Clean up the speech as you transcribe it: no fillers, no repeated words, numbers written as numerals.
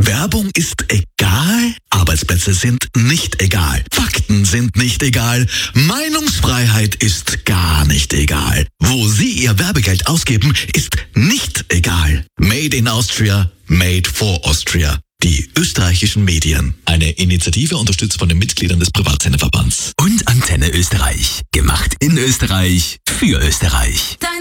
Werbung ist egal, Arbeitsplätze sind nicht egal, Fakten sind nicht egal, Meinungsfreiheit ist gar nicht egal. Wo Sie Ihr Werbegeld ausgeben, ist nicht egal. Made in Austria, made for Austria. Die österreichischen Medien. Eine Initiative unterstützt von den Mitgliedern des Privatsenderverbands. Und Antenne Österreich. Gemacht in Österreich, für Österreich.